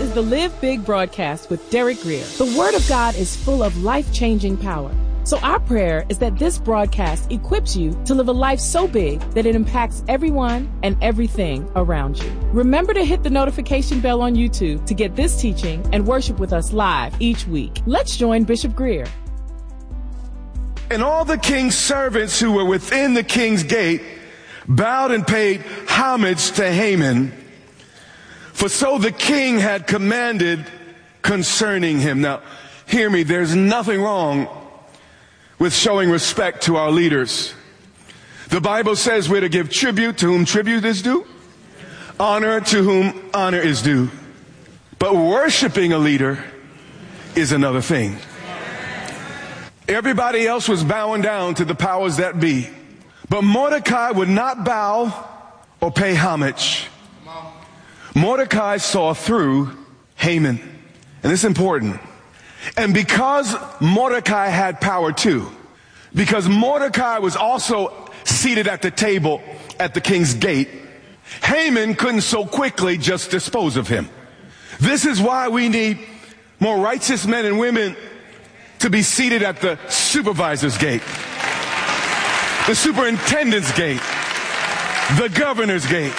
is the Live Big broadcast with Derek Grier. The Word of God is full of life-changing power. So our prayer is that this broadcast equips you to live a life so big that it impacts everyone and everything around you. Remember to hit the notification bell on YouTube to get this teaching and worship with us live each week. Let's join Bishop Grier. And all the king's servants who were within the king's gate bowed and paid homage to Haman, for so the king had commanded concerning him. Now, hear me, there's nothing wrong with showing respect to our leaders. The Bible says we're to give tribute to whom tribute is due, honor to whom honor is due. But worshiping a leader is another thing. Everybody else was bowing down to the powers that be. But Mordecai would not bow or pay homage. Mordecai saw through Haman. And this is important. And because Mordecai had power too, because Mordecai was also seated at the table at the king's gate, Haman couldn't so quickly just dispose of him. This is why we need more righteous men and women to be seated at the supervisor's gate, the superintendent's gate, the governor's gate.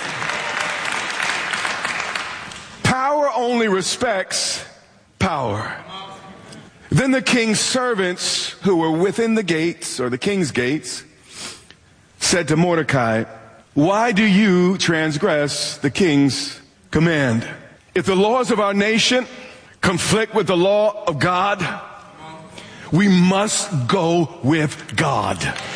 Power only respects power. Then the king's servants who were within the gates, or the king's gates, said to Mordecai, "Why do you transgress the king's command? If the laws of our nation conflict with the law of God, we must go with God."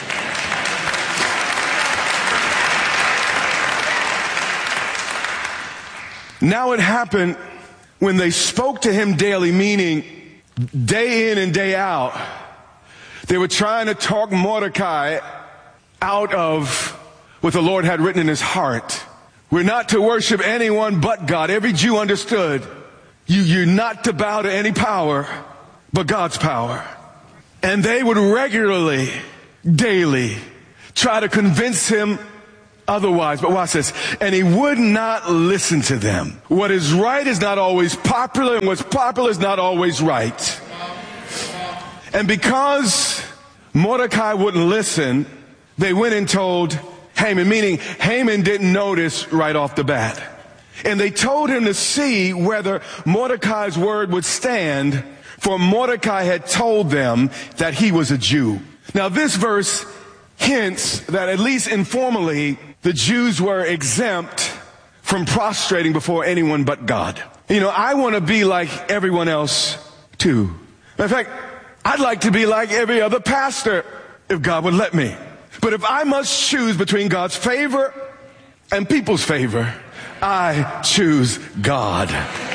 Now it happened when they spoke to him daily, meaning day in and day out, they were trying to talk Mordecai out of what the Lord had written in his heart. We're not to worship anyone but God. Every Jew understood you're not to bow to any power but God's power. And they would regularly, daily, try to convince him otherwise. But watch this. And he would not listen to them. What is right is not always popular, and what's popular is not always right. And because Mordecai wouldn't listen, they went and told Haman, meaning Haman didn't notice right off the bat. And they told him to see whether Mordecai's word would stand, for Mordecai had told them that he was a Jew. Now this verse hints that at least informally, the Jews were exempt from prostrating before anyone but God. You know, I want to be like everyone else too. In fact, I'd like to be like every other pastor if God would let me. But if I must choose between God's favor and people's favor, I choose God.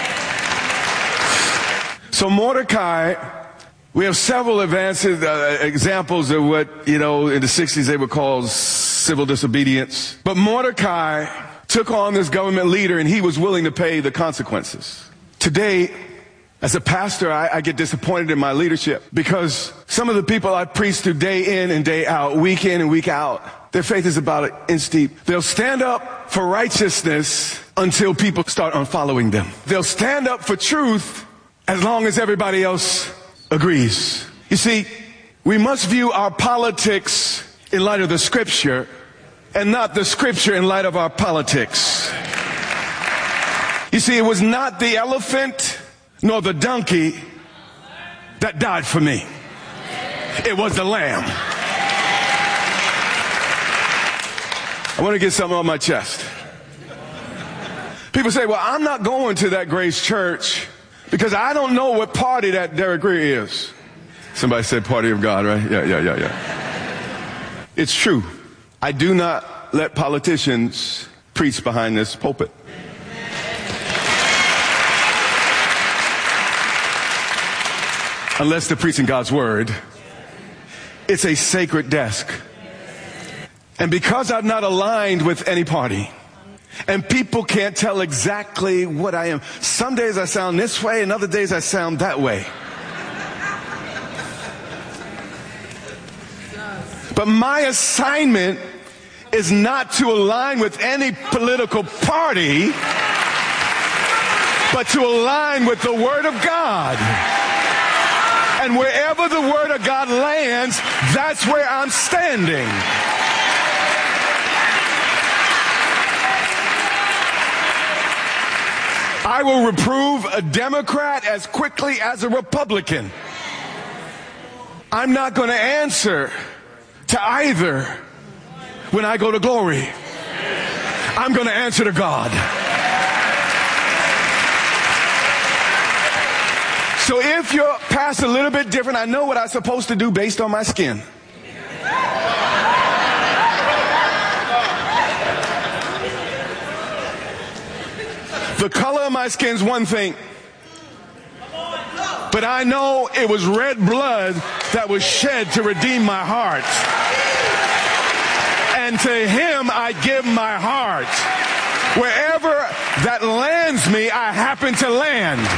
So Mordecai, we have several examples of what, in the 60s they would call civil disobedience. But Mordecai took on this government leader, and he was willing to pay the consequences. Today, as a pastor, I get disappointed in my leadership because some of the people I preach to day in and day out, week in and week out, their faith is about an inch deep. They'll stand up for righteousness until people start unfollowing them. They'll stand up for truth as long as everybody else agrees. You see, we must view our politics in light of the scripture and not the scripture in light of our politics. You see, it was not the elephant nor the donkey that died for me. It was the lamb. I want to get something on my chest. People say, well, I'm not going to that Grace Church because I don't know what party that Derek Grier is. Somebody said party of God, right? Yeah. It's true. I do not let politicians preach behind this pulpit. Unless they're preaching God's word. It's a sacred desk. And because I'm not aligned with any party, and people can't tell exactly what I am. Some days I sound this way, and other days I sound that way. But my assignment is not to align with any political party, but to align with the Word of God. And wherever the Word of God lands, that's where I'm standing. I will reprove a Democrat as quickly as a Republican. I'm not going to answer to either when I go to glory. I'm going to answer to God. So if your past a little bit different, I know what I'm supposed to do based on my skin. The color of my skin is one thing, but I know it was red blood that was shed to redeem my heart. And to Him I give my heart. Wherever that lands me, I happen to land.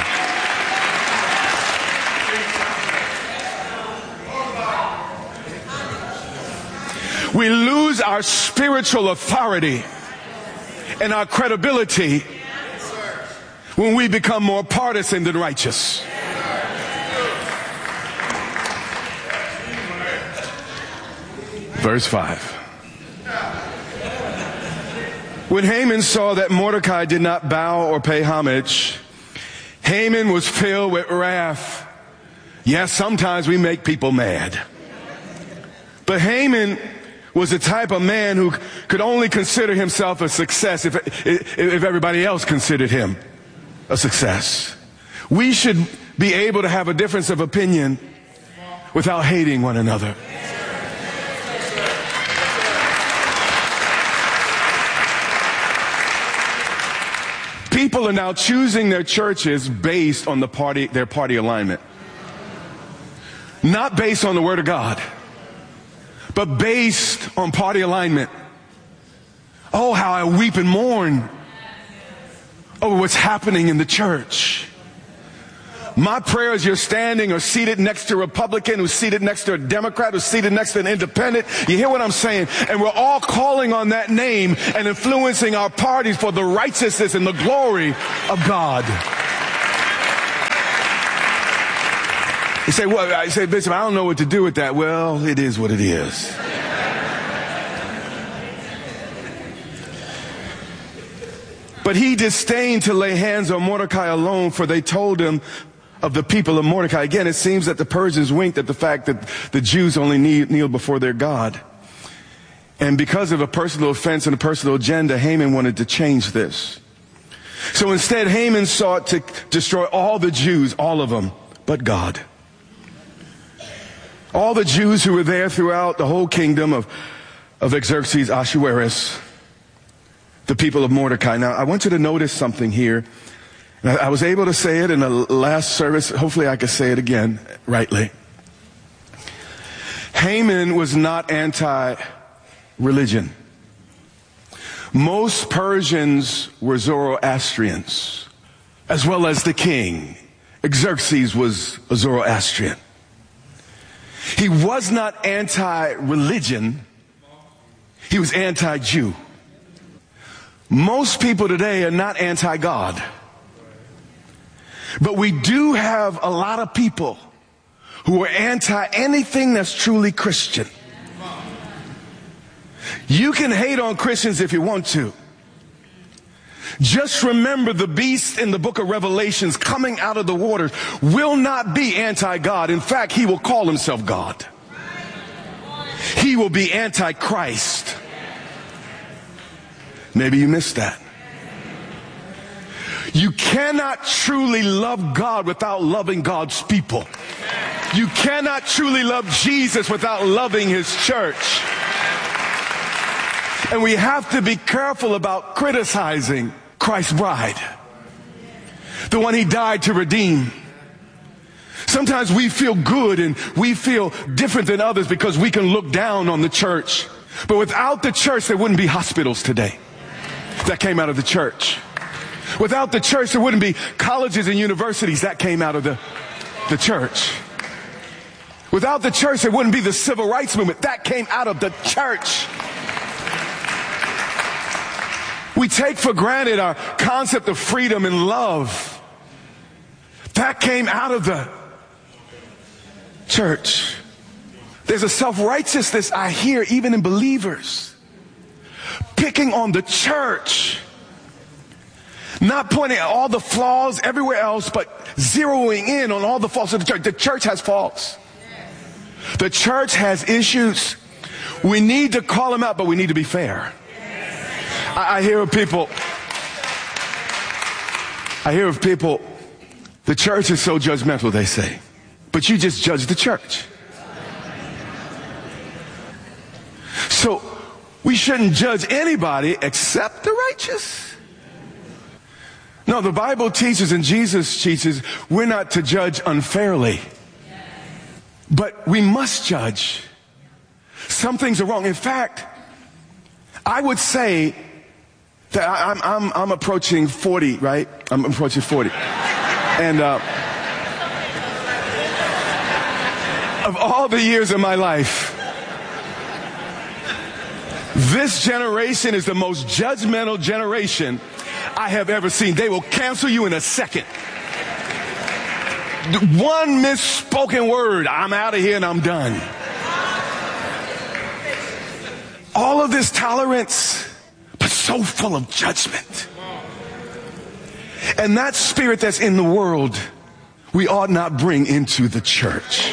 We lose our spiritual authority and our credibility when we become more partisan than righteous. Verse 5. When Haman saw that Mordecai did not bow or pay homage, Haman was filled with wrath. Yes, sometimes we make people mad. But Haman was the type of man who could only consider himself a success if everybody else considered him a success. We should be able to have a difference of opinion without hating one another. People are now choosing their churches based on their party alignment. Not based on the Word of God, but based on party alignment. Oh, how I weep and mourn over what's happening in the church. My prayer is you're standing or seated next to a Republican, who's seated next to a Democrat, who's seated next to an independent. You hear what I'm saying? And we're all calling on that name and influencing our parties for the righteousness and the glory of God. You say, well, I say, Bishop, I don't know what to do with that. Well, it is what it is. But he disdained to lay hands on Mordecai alone, for they told him of the people of Mordecai. Again, it seems that the Persians winked at the fact that the Jews only kneel before their God. And because of a personal offense and a personal agenda, Haman wanted to change this. So instead, Haman sought to destroy all the Jews, all of them, but God. All the Jews who were there throughout the whole kingdom of Xerxes Ahasuerus, the people of Mordecai. Now, I want you to notice something here. I was able to say it in the last service. Hopefully I could say it again rightly. Haman was not anti-religion. Most Persians were Zoroastrians, as well as the king. Xerxes was a Zoroastrian. He was not anti-religion. He was anti-Jew. Most people today are not anti-God. But we do have a lot of people who are anti anything that's truly Christian. You can hate on Christians if you want to. Just remember, the beast in the book of Revelations coming out of the waters will not be anti-God. In fact, he will call himself God. He will be anti-Christ. Maybe you missed that. You cannot truly love God without loving God's people. You cannot truly love Jesus without loving His church. And we have to be careful about criticizing Christ's bride, the one He died to redeem. Sometimes we feel good and we feel different than others because we can look down on the church. But without the church, there wouldn't be hospitals today that came out of the church. Without the church, there wouldn't be colleges and universities that came out of the church. Without the church, there wouldn't be the civil rights movement that came out of the church. We take for granted our concept of freedom and love That came out of the church. There's a self-righteousness I hear even in believers, picking on the church, not pointing at all the flaws everywhere else, but zeroing in on all the faults of the church. The church has faults. The church has issues. We need to call them out, but we need to be fair. I hear of people, the church is so judgmental, they say, but you just judge the church. So we shouldn't judge anybody except the righteous. No, the Bible teaches and Jesus teaches we're not to judge unfairly. But we must judge. Some things are wrong. In fact, I would say that I'm approaching 40, right? I'm approaching 40. And of all the years of my life, this generation is the most judgmental generation I have ever seen. They will cancel you in a second. One misspoken word, I'm out of here and I'm done. All of this tolerance, but so full of judgment. And that spirit that's in the world, we ought not bring into the church.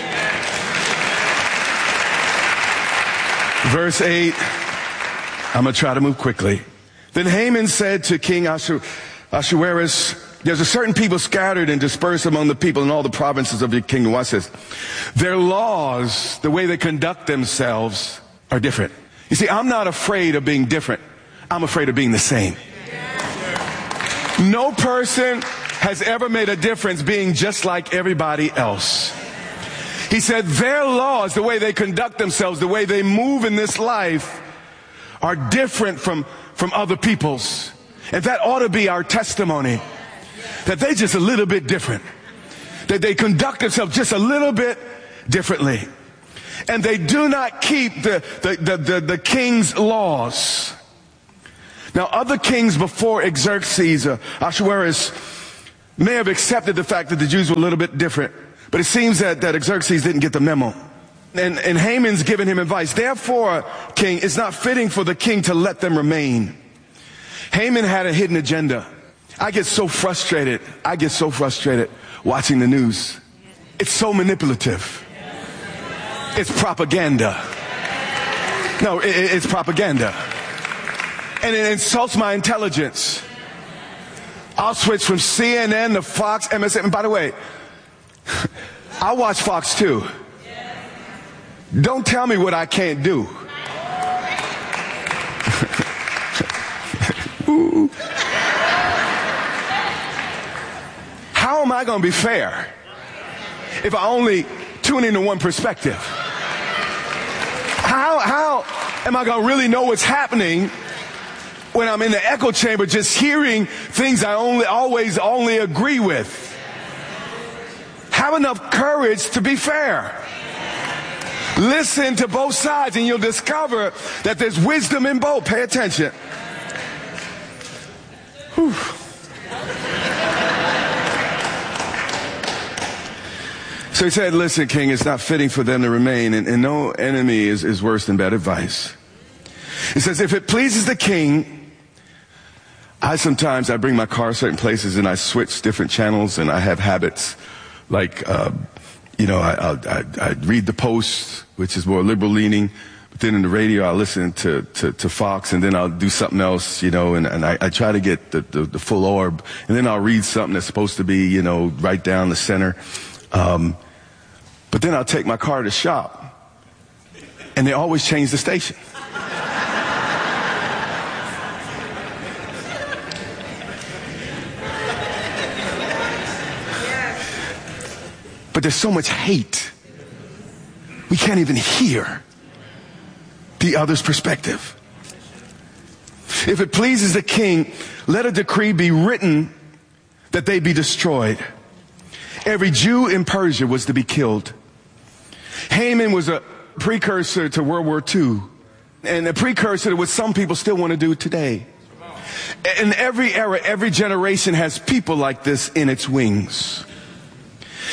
Verse 8, I'm going to try to move quickly. Then Haman said to King Ahasuerus, there's a certain people scattered and dispersed among the people in all the provinces of your kingdom. Watch this. Their laws, the way they conduct themselves, are different. You see, I'm not afraid of being different. I'm afraid of being the same. No person has ever made a difference being just like everybody else. He said their laws, the way they conduct themselves, the way they move in this life, are different from other people's. And that ought to be our testimony. That they're just a little bit different. That they conduct themselves just a little bit differently. And they do not keep the king's laws. Now, other kings before Xerxes, Ahasuerus, may have accepted the fact that the Jews were a little bit different. But it seems that Xerxes didn't get the memo. And Haman's given him advice. Therefore, king, it's not fitting for the king to let them remain. Haman had a hidden agenda. I get so frustrated watching the news. It's so manipulative. It's propaganda. No, it's propaganda. And it insults my intelligence. I'll switch from CNN to Fox, MSN. And by the way, I watch Fox too. Don't tell me what I can't do. How am I going to be fair if I only tune into one perspective? How am I going to really know what's happening when I'm in the echo chamber just hearing things I always only agree with? Have enough courage to be fair. Listen to both sides and you'll discover that there's wisdom in both. Pay attention. Whew. So he said, listen, king, it's not fitting for them to remain, and no enemy is worse than bad advice. He says, if it pleases the king, I bring my car certain places and I switch different channels, and I have habits like, I read the Post, which is more liberal leaning, but then in the radio I listen to Fox, and then I'll do something else, and I try to get the full orb, and then I'll read something that's supposed to be, right down the center. But then I'll take my car to shop, and they always change the station. But there's so much hate. We can't even hear the other's perspective. If it pleases the king, let a decree be written that they be destroyed. Every Jew in Persia was to be killed. Haman was a precursor to World War II, and a precursor to what some people still want to do today. In every era, every generation has people like this in its wings.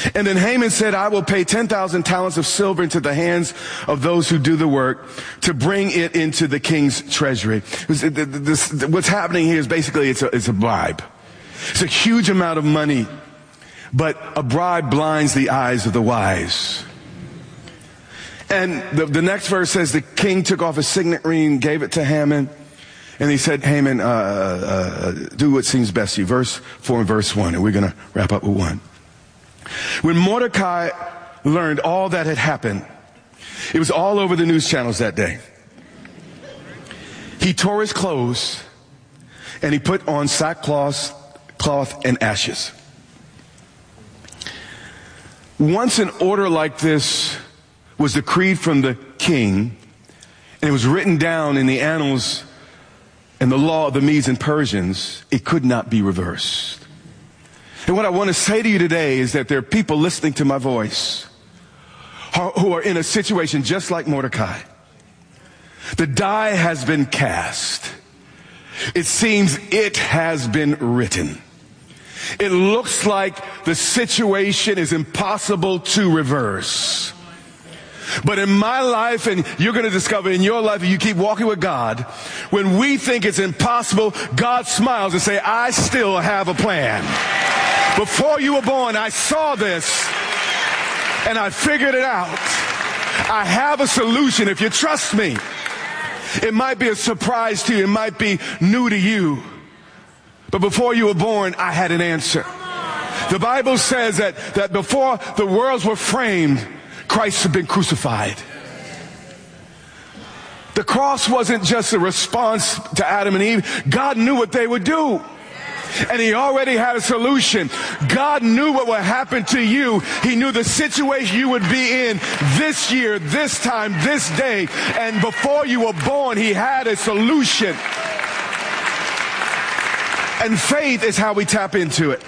And then Haman said, I will pay 10,000 talents of silver into the hands of those who do the work to bring it into the king's treasury. What's happening here is basically it's a bribe. It's a huge amount of money, but a bribe blinds the eyes of the wise. And the next verse says the king took off his signet ring, gave it to Haman, and he said, Haman, do what seems best to you. Verse 4 and verse 1, and we're going to wrap up with 1. When Mordecai learned all that had happened, it was all over the news channels that day. He tore his clothes and he put on sackcloth and ashes. Once an order like this was decreed from the king, and it was written down in the annals and the law of the Medes and Persians, it could not be reversed. And what I want to say to you today is that there are people listening to my voice who are in a situation just like Mordecai. The die has been cast. It seems it has been written. It looks like the situation is impossible to reverse. But in my life, and you're going to discover in your life, if you keep walking with God, when we think it's impossible, God smiles and says, I still have a plan. Before you were born, I saw this and I figured it out. I have a solution if you trust me. It might be a surprise to you. It might be new to you. But before you were born, I had an answer. The Bible says that before the worlds were framed, Christ had been crucified. The cross wasn't just a response to Adam and Eve. God knew what they would do. And he already had a solution. God knew what would happen to you. He knew the situation you would be in this year, this time, this day. And before you were born, he had a solution. And faith is how we tap into it.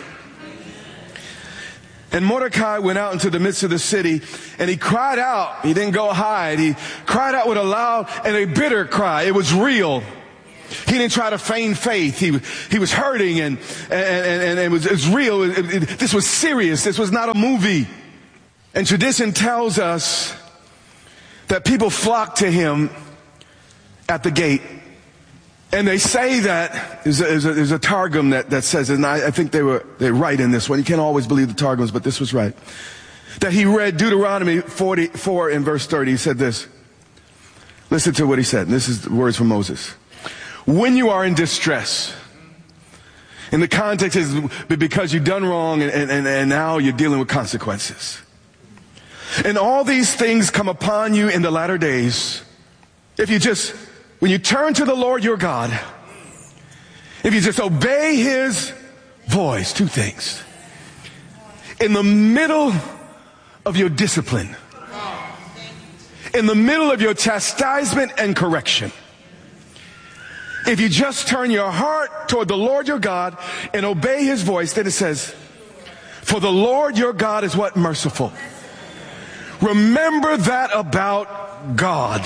And Mordecai went out into the midst of the city and he cried out. He didn't go hide. He cried out with a loud and a bitter cry. It was real. He didn't try to feign faith. He was hurting and it was real. This was serious. This was not a movie. And tradition tells us that people flocked to him at the gate. And they say that there's a Targum that says, and I think they're right in this one. You can't always believe the Targums, but this was right. That he read Deuteronomy 44 in verse 30. He said this. Listen to what he said. And this is the words from Moses. When you are in distress, and the context is because you've done wrong and now you're dealing with consequences. And all these things come upon you in the latter days. When you turn to the Lord your God, if you just obey his voice, 2 things. In the middle of your discipline, in the middle of your chastisement and correction, if you just turn your heart toward the Lord your God and obey his voice, then it says, for the Lord your God is what? Merciful. Remember that about God.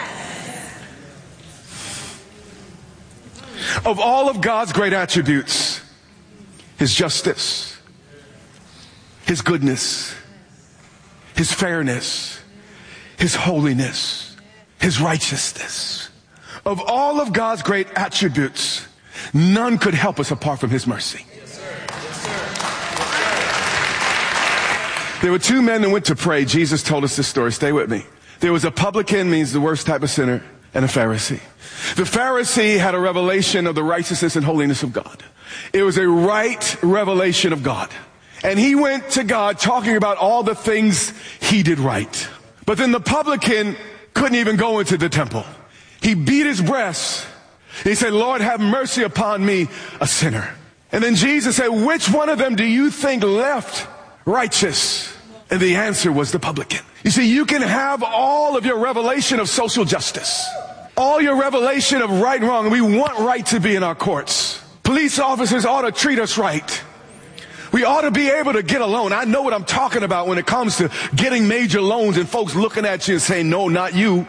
Of all of God's great attributes, his justice, his goodness, his fairness, his holiness, his righteousness. Of all of God's great attributes, none could help us apart from his mercy. Yes, sir. Yes, sir. Yes, sir. There were 2 men that went to pray. Jesus told us this story. Stay with me. There was a publican, means the worst type of sinner, and a Pharisee. The Pharisee had a revelation of the righteousness and holiness of God. It was a right revelation of God. And he went to God talking about all the things he did right. But then the publican couldn't even go into the temple. He beat his breast. He said, Lord, have mercy upon me, a sinner. And then Jesus said, which one of them do you think left righteous? And the answer was the publican. You see, you can have all of your revelation of social justice, all your revelation of right and wrong. And we want right to be in our courts. Police officers ought to treat us right. We ought to be able to get a loan. I know what I'm talking about when it comes to getting major loans and folks looking at you and saying, no, not you.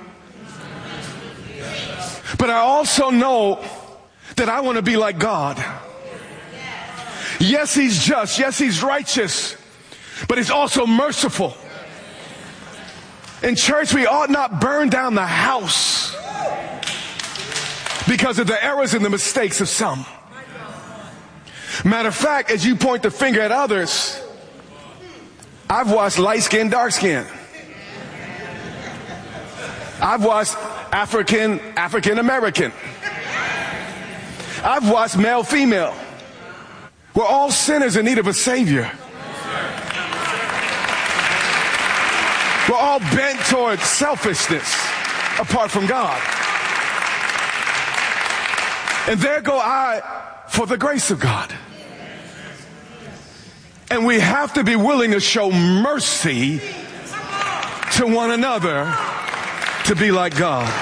But I also know that I want to be like God. Yes, he's just. Yes, he's righteous. but he's also merciful. In church, we ought not burn down the house because of the errors and the mistakes of some. Matter of fact, as you point the finger at others, I've watched light skin, dark skin. I've watched African American. I've watched male, female. We're all sinners in need of a Savior. We're all bent toward selfishness apart from God. And there go I for the grace of God. And we have to be willing to show mercy to one another to be like God.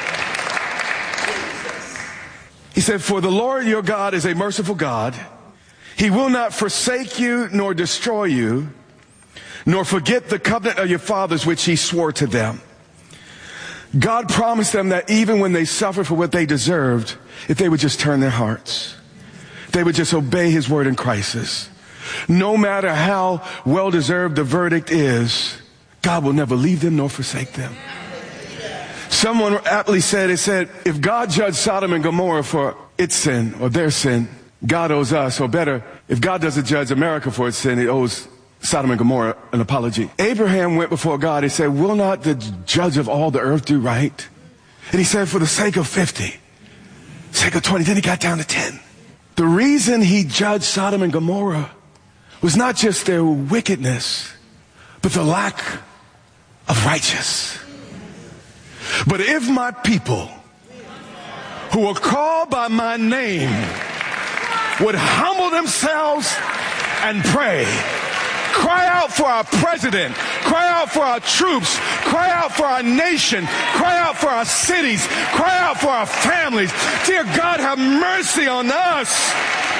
He said, for the Lord your God is a merciful God. He will not forsake you nor destroy you, nor forget the covenant of your fathers which he swore to them. God promised them that even when they suffered for what they deserved, if they would just turn their hearts, they would just obey his word in crisis. No matter how well-deserved the verdict is, God will never leave them nor forsake them. Someone aptly said, if God judged Sodom and Gomorrah for its sin or their sin, God owes us, or better, if God doesn't judge America for its sin, he owes Sodom and Gomorrah an apology. Abraham went before God. He said, will not the judge of all the earth do right? And he said, for the sake of 50, sake of 20, then he got down to 10. The reason he judged Sodom and Gomorrah was not just their wickedness, but the lack of righteousness. But if my people who are called by my name would humble themselves and pray, cry out for our president, cry out for our troops, cry out for our nation, cry out for our cities, cry out for our families. Dear God, have mercy on us.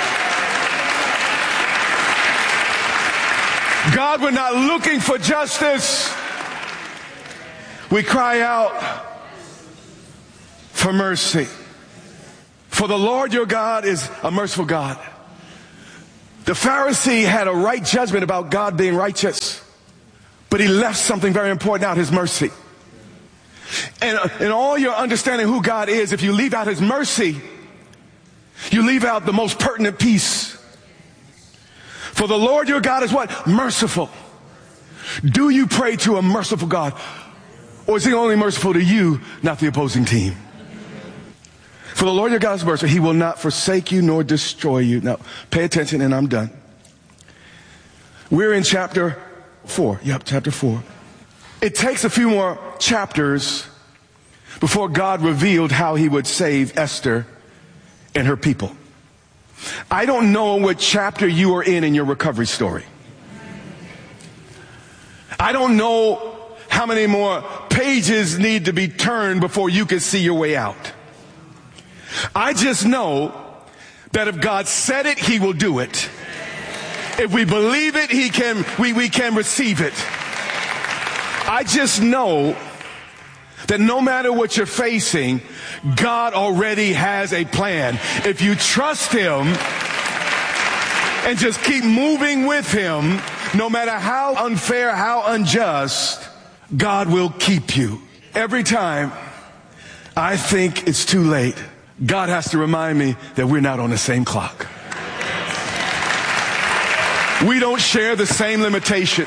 God, we're not looking for justice. We cry out for mercy. For the Lord your God is a merciful God. The Pharisee had a right judgment about God being righteous, but he left something very important out, his mercy. And in all your understanding who God is, if you leave out his mercy, you leave out the most pertinent piece. For the Lord your God is what? Merciful. Do you pray to a merciful God? Or is he only merciful to you, not the opposing team? For the Lord your God is merciful. He will not forsake you nor destroy you. Now, pay attention and I'm done. We're in chapter 4. Yep, chapter 4. It takes a few more chapters before God revealed how he would save Esther and her people. I don't know what chapter you are in your recovery story. I don't know how many more pages need to be turned before you can see your way out. I just know that if God said it, he will do it. If we believe it, we can receive it. I just know that no matter what you're facing, God already has a plan. If you trust him and just keep moving with him, no matter how unfair, how unjust, God will keep you. Every time I think it's too late, God has to remind me that we're not on the same clock. We don't share the same limitations.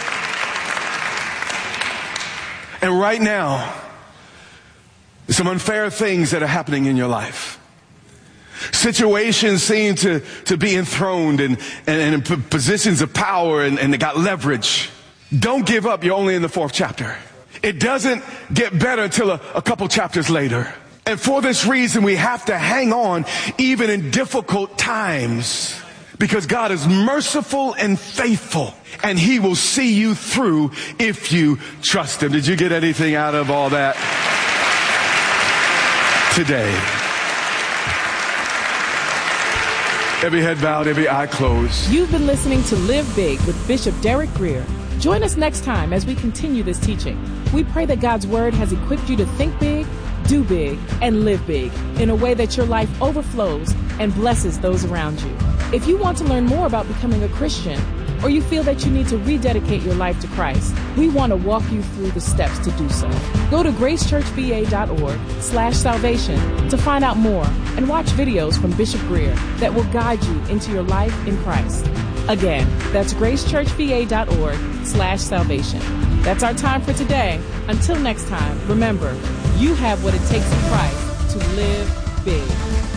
And right now, there's some unfair things that are happening in your life. Situations seem to be enthroned and in positions of power and they got leverage. Don't give up. You're only in the 4th chapter. It doesn't get better until a couple chapters later. And for this reason, we have to hang on even in difficult times, because God is merciful and faithful, and he will see you through if you trust him. Did you get anything out of all that today? Every head bowed, every eye closed. You've been listening to Live Big with Bishop Derek Grier. Join us next time as we continue this teaching. We pray that God's word has equipped you to think big, do big, and live big in a way that your life overflows and blesses those around you. If you want to learn more about becoming a Christian, or you feel that you need to rededicate your life to Christ, we want to walk you through the steps to do so. Go to gracechurchva.org/salvation to find out more and watch videos from Bishop Greer that will guide you into your life in Christ. Again, that's gracechurchva.org/salvation. That's our time for today. Until next time, remember, you have what it takes in Christ to live big.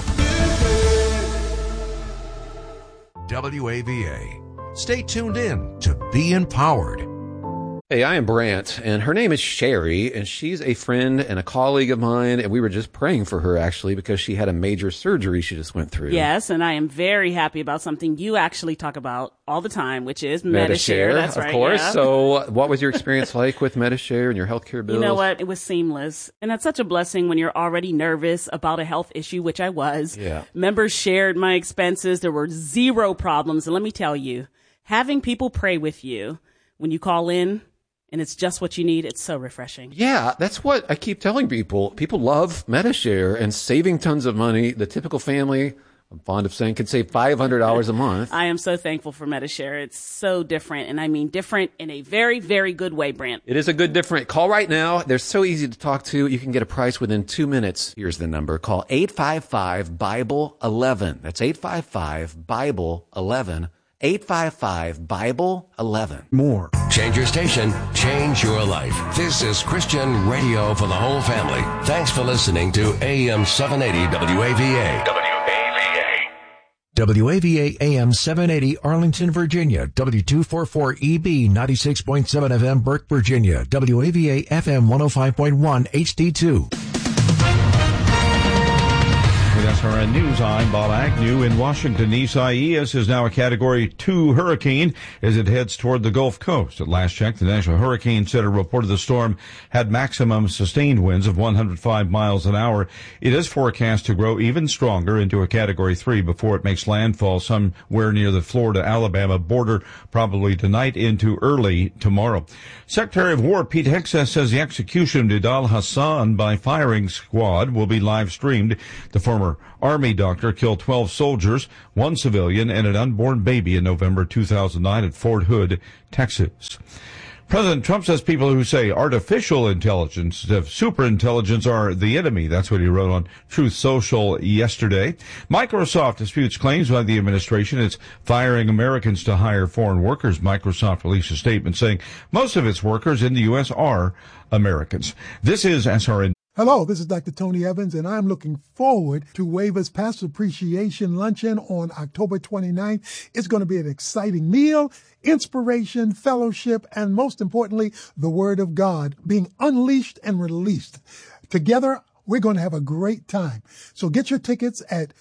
WAVA. Stay tuned in to Be Empowered. Hey, I am Brant, and her name is Sherry, and she's a friend and a colleague of mine, and we were just praying for her, actually, because she had a major surgery she just went through. Yes, and I am very happy about something you actually talk about all the time, which is Medi-Share. That's right, of course. Yeah. So what was your experience like with Medi-Share and your healthcare bills? You know what? It was seamless. And that's such a blessing when you're already nervous about a health issue, which I was. Yeah. Members shared my expenses. There were zero problems. And let me tell you, having people pray with you when you call in, and it's just what you need, it's so refreshing. Yeah, that's what I keep telling people. People love Medi-Share and saving tons of money. The typical family, I'm fond of saying, could save $500 a month. I am so thankful for Medi-Share. It's so different, and I mean different in a very, very good way, Brant. It is a good different. Call right now. They're so easy to talk to. You can get a price within 2 minutes. Here's the number. Call 855-BIBLE-11. That's 855-BIBLE-11. 855-BIBLE-11. More. Change your station, change your life. This is Christian radio for the whole family. Thanks for listening to AM 780 WAVA. WAVA AM 780 Arlington, Virginia. W244EB 96.7 FM Burke, Virginia. WAVA FM 105.1 HD2. With SRN News, I'm Bob Agnew. In Washington, Isaias is now a Category 2 hurricane as it heads toward the Gulf Coast. At last check, the National Hurricane Center reported the storm had maximum sustained winds of 105 miles an hour. It is forecast to grow even stronger into a Category 3 before it makes landfall somewhere near the Florida-Alabama border, probably tonight into early tomorrow. Secretary of War Pete Hegseth says the execution of Nidal Hassan by firing squad will be live-streamed. The former Army doctor killed 12 soldiers, 1 civilian, and an unborn baby in November 2009 at Fort Hood, Texas. President Trump says people who say artificial intelligence, superintelligence, are the enemy. That's what he wrote on Truth Social yesterday. Microsoft disputes claims by the administration it's firing Americans to hire foreign workers. Microsoft released a statement saying most of its workers in the U.S. are Americans. This is SRN. Hello, this is Dr. Tony Evans, and I'm looking forward to WAVA's Pastor Appreciation Luncheon on October 29th. It's going to be an exciting meal, inspiration, fellowship, and most importantly, the Word of God being unleashed and released. Together, we're going to have a great time. So get your tickets at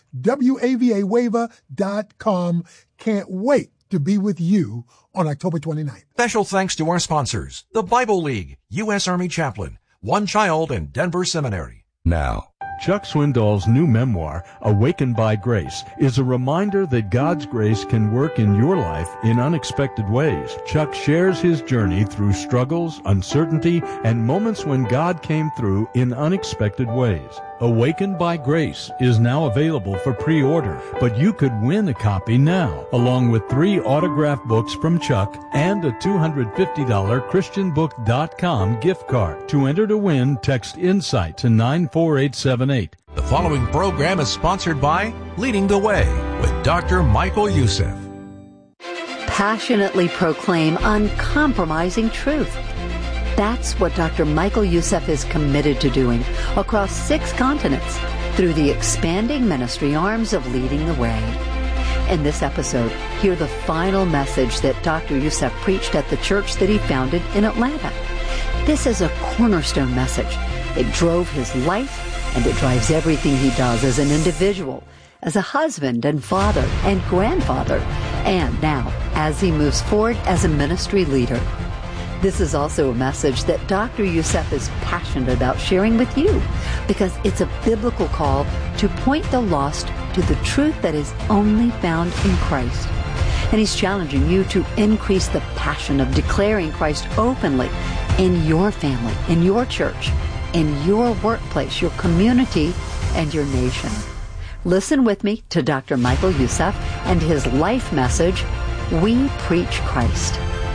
WAVAWAVA.com. Can't wait to be with you on October 29th. Special thanks to our sponsors, the Bible League, U.S. Army Chaplain, One Child, and Denver Seminary. Now, Chuck Swindoll's new memoir, Awakened by Grace, is a reminder that God's grace can work in your life in unexpected ways. Chuck shares his journey through struggles, uncertainty, and moments when God came through in unexpected ways. Awakened by Grace is now available for pre-order, but you could win a copy now, along with 3 autographed books from Chuck and a $250 ChristianBook.com gift card. To enter to win, text INSIGHT to 94878. the following program is sponsored by Leading the Way with Dr. Michael Youssef. Passionately proclaim uncompromising truth. That's what Dr. Michael Youssef is committed to doing across 6 continents through the expanding ministry arms of Leading the Way. In this episode, hear the final message that Dr. Youssef preached at the church that he founded in Atlanta. This is a cornerstone message. It drove his life, and it drives everything he does as an individual, as a husband and father and grandfather, and now as he moves forward as a ministry leader. This is also a message that Dr. Youssef is passionate about sharing with you because it's a biblical call to point the lost to the truth that is only found in Christ. And he's challenging you to increase the passion of declaring Christ openly in your family, in your church, in your workplace, your community, and your nation. Listen with me to Dr. Michael Youssef and his life message, We preach Christ.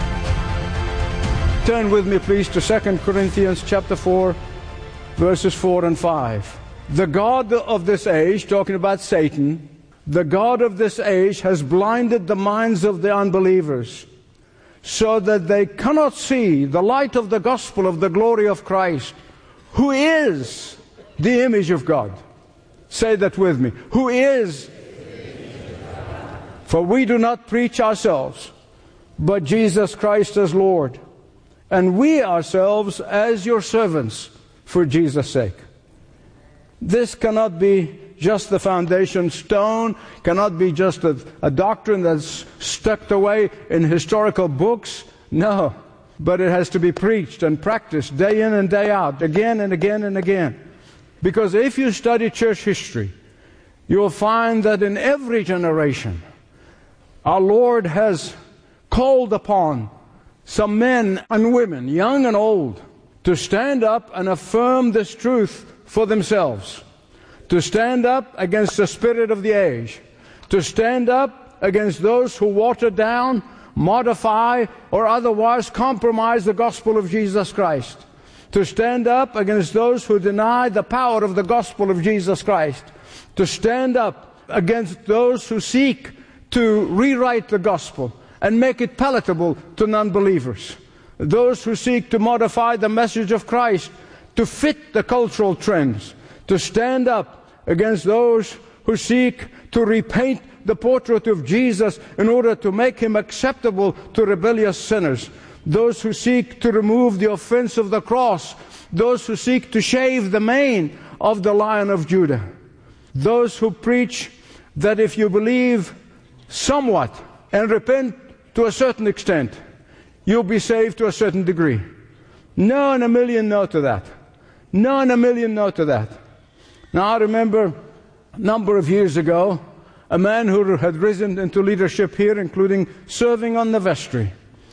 Turn with me, please, to 2 Corinthians chapter 4, verses 4 and 5. The God of this age, talking about Satan, the God of this age has blinded the minds of the unbelievers so that they cannot see the light of the gospel of the glory of Christ, who is the image of God. Say that with me. Who is? For we do not preach ourselves, but Jesus Christ as Lord, and we ourselves as your servants for Jesus' sake. This cannot be just the foundation stone, cannot be just a doctrine that's stuck away in historical books. No, but it has to be preached and practiced day in and day out, again and again and again. Because if you study church history, you will find that in every generation, our Lord has called upon some men and women, young and old, to stand up and affirm this truth for themselves, to stand up against the spirit of the age, to stand up against those who water down, modify, or otherwise compromise the gospel of Jesus Christ, to stand up against those who deny the power of the gospel of Jesus Christ, to stand up against those who seek to rewrite the gospel and make it palatable to non-believers, those who seek to modify the message of Christ to fit the cultural trends, to stand up against those who seek to repaint the portrait of Jesus in order to make him acceptable to rebellious sinners, those who seek to remove the offense of the cross, those who seek to shave the mane of the Lion of Judah, those who preach that if you believe somewhat and repent to a certain extent, you'll be saved to a certain degree. No in a million no to that. No in a million no to that. Now I remember a number of years ago, a man who had risen into leadership here, including serving on the vestry.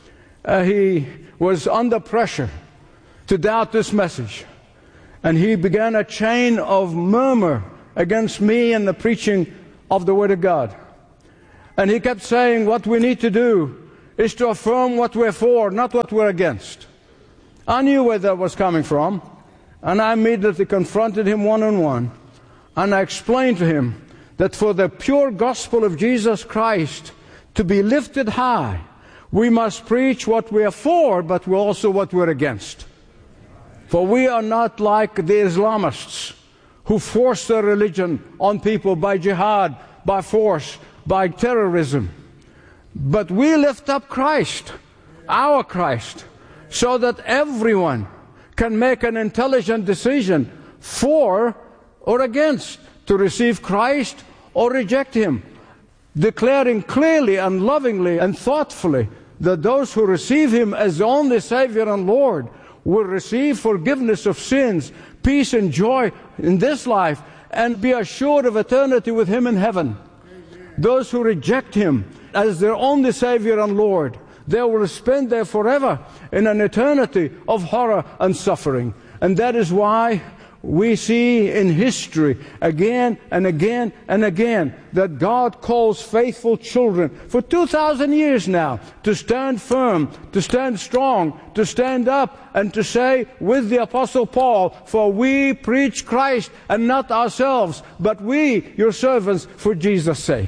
He was under pressure to doubt this message. And he began a chain of murmur against me and the preaching of the Word of God. And he kept saying, what we need to do is to affirm what we're for, not what we're against. I knew where that was coming from, and I immediately confronted him one-on-one, and I explained to him that for the pure gospel of Jesus Christ to be lifted high, we must preach what we are for, but also what we're against. For we are not like the Islamists who force their religion on people by jihad, by force, by terrorism. But we lift up Christ, our Christ, so that everyone can make an intelligent decision for or against, to receive Christ or reject Him, declaring clearly and lovingly and thoughtfully that those who receive Him as the only Savior and Lord will receive forgiveness of sins, peace and joy in this life, and be assured of eternity with Him in heaven. Those who reject Him as their only Savior and Lord, they will spend there forever in an eternity of horror and suffering. And that is why we see in history again and again and again that God calls faithful children for 2,000 years now to stand firm, to stand strong, to stand up and to say with the Apostle Paul, for we preach Christ and not ourselves, but we, your servants, for Jesus' sake.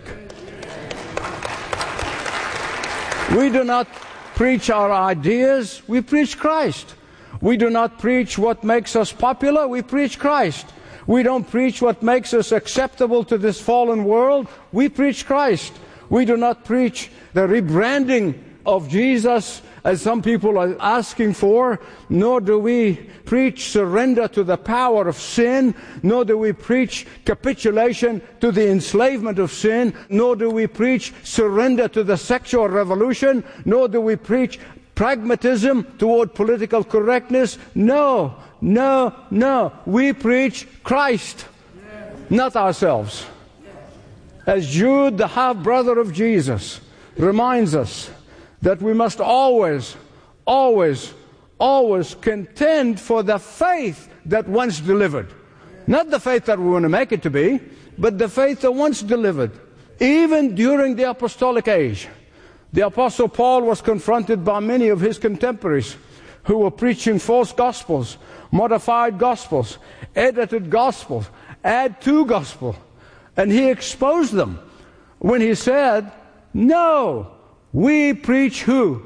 We do not preach our ideas, we preach Christ. We do not preach what makes us popular, we preach Christ. We don't preach what makes us acceptable to this fallen world, we preach Christ. We do not preach the rebranding of Jesus as some people are asking for, nor do we preach surrender to the power of sin, nor do we preach capitulation to the enslavement of sin, nor do we preach surrender to the sexual revolution, nor do we preach pragmatism toward political correctness. No, no, no. We preach Christ, not ourselves. As Jude, the half-brother of Jesus, reminds us that we must always, always, always contend for the faith that once delivered. Not the faith that we want to make it to be, but the faith that once delivered. Even during the apostolic age, The Apostle Paul was confronted by many of his contemporaries who were preaching false gospels, modified gospels, edited gospels, add to gospel. And he exposed them when he said, no, we preach who?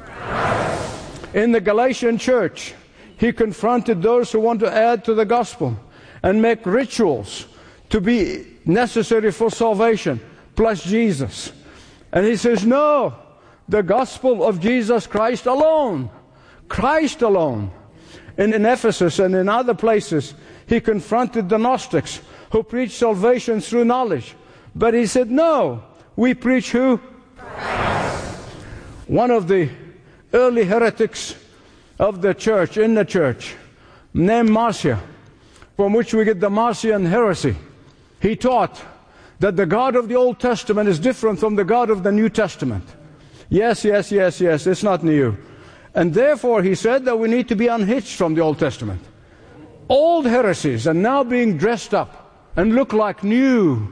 In the Galatian church, he confronted those who want to add to the gospel and make rituals to be necessary for salvation, plus Jesus. And he says, no, the gospel of Jesus Christ alone. Christ alone. And in Ephesus and in other places, he confronted the Gnostics who preached salvation through knowledge. But he said, no, we preach who? Christ. One of the early heretics of the church, in the church, named Marcion, from which we get the Marcion heresy. He taught that the God of the Old Testament is different from the God of the New Testament. Yes, it's not new. And therefore, he said that we need to be unhitched from the Old Testament. Old heresies are now being dressed up and look like new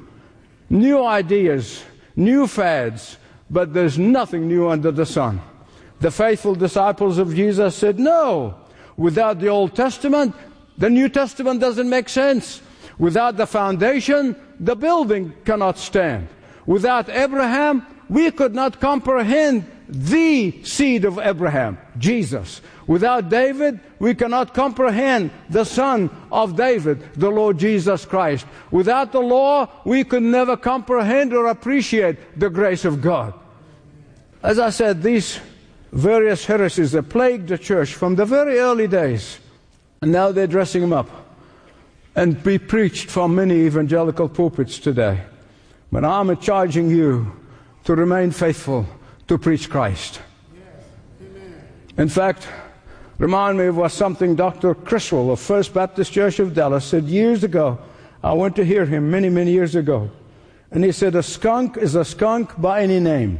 ideas, new fads, but there's nothing new under the sun. The faithful disciples of Jesus said, no, without the Old Testament, the New Testament doesn't make sense. Without the foundation, the building cannot stand. Without Abraham, we could not comprehend the seed of Abraham, Jesus. Without David, we cannot comprehend the son of David, the Lord Jesus Christ. Without the law, we could never comprehend or appreciate the grace of God. As I said, these various heresies that plagued the church from the very early days, and now they're dressing them up and be preached from many evangelical pulpits today. But I'm charging you to remain faithful to preach Christ. In fact, remind me of what something Dr. Criswell of First Baptist Church of Dallas said years ago. I went to hear him many, many years ago. And he said, a skunk is a skunk by any name.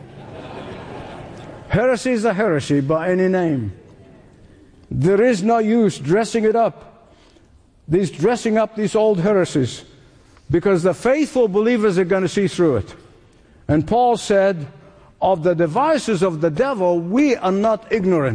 Heresy is a heresy by any name. There is no use dressing it up. Dressing up these old heresies, because the faithful believers are going to see through it. And Paul said, of the devices of the devil, we are not ignorant.